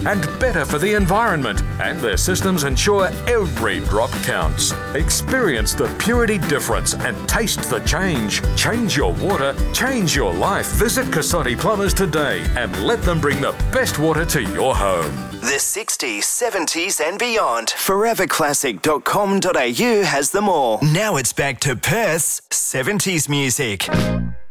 and better for the environment. And their systems ensure every drop counts. Experience the purity difference and taste the change. Change your water, change your life. Visit Casotti Plumbers today and let them bring the best water to your home. The 60s, 70s and beyond. Foreverclassic.com.au has them all. Now it's back to Perth's 70s music.